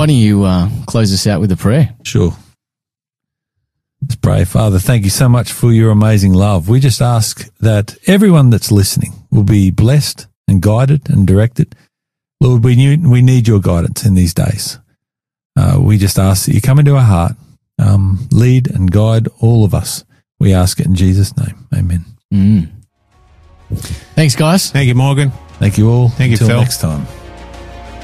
Why don't you close us out with a prayer? Sure. Let's pray. Father, thank you so much for your amazing love. We just ask that everyone that's listening will be blessed and guided and directed. Lord, we need your guidance in these days. We just ask that you come into our heart, lead and guide all of us. We ask it in Jesus' name. Amen. Thanks, guys. Thank you, Morgan. Thank you all. Thank you, Until Phil. next time.